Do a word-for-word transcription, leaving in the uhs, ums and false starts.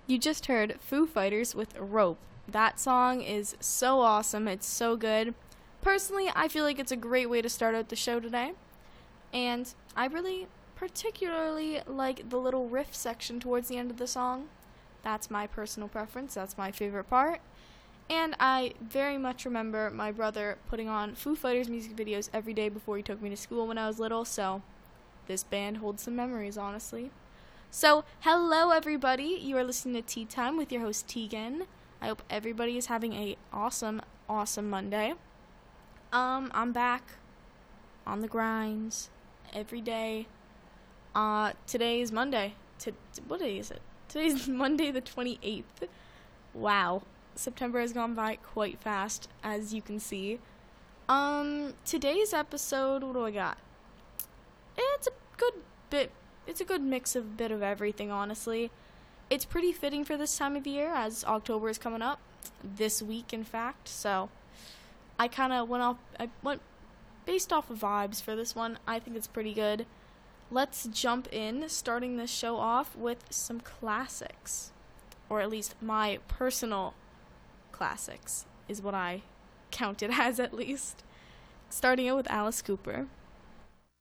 You just heard Foo Fighters with Rope. That song is so awesome. It's so good. Personally, I feel like it's a great way to start out the show today. And I really particularly like the little riff section towards the end of the song. That's my personal preference. That's my favorite part. And I very much remember my brother putting on Foo Fighters music videos every day before he took me to school when I was little, so this band holds some memories, honestly. So, hello everybody. You are listening to Tea Time with your host Tegan. I hope everybody is having a awesome, awesome Monday. Um, I'm back on the grinds every day. Uh, today is Monday. T- what day is it? Today's Monday the twenty-eighth. Wow. September has gone by quite fast, as you can see. Um, today's episode, what do I got? It's a good bit, it's a good mix of bit of everything, honestly. It's pretty fitting for this time of year, as October is coming up, this week, in fact, so I kind of went off, I went based off of vibes for this one. I think it's pretty good. Let's jump in, starting this show off with some classics, or at least my personal classics is what I count it as, at least. Starting out with Alice Cooper.